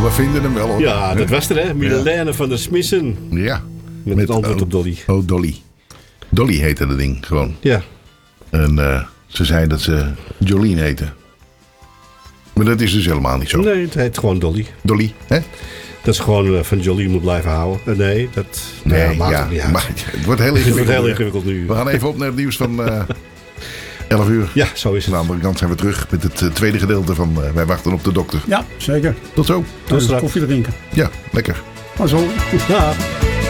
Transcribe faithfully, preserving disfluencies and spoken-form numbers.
we vinden hem wel hoor. Ja, dat was er hè. Milena Ja. van der Smissen. Ja. Met, met het antwoord oh, op Dolly. Oh, Dolly. Dolly heette dat ding gewoon. Ja. En uh, ze zei dat ze Jolien heette. Maar dat is dus helemaal niet zo. Nee, het heet gewoon Dolly. Dolly, hè? Dat is gewoon uh, van Jolien moet blijven houden. Uh, nee, dat nee, nou, maakt ja, het niet uit. Maar het wordt heel ingewikkeld. Het wordt heel ingewikkeld nu. We gaan even op naar het nieuws van uh, elf uur. Ja, zo is het. Aan de andere kant zijn we terug met het uh, tweede gedeelte van uh, Wij wachten op de dokter. Ja, zeker. Tot zo. Tot straks. Koffie drinken. Ja, lekker. Maar zo. Ja.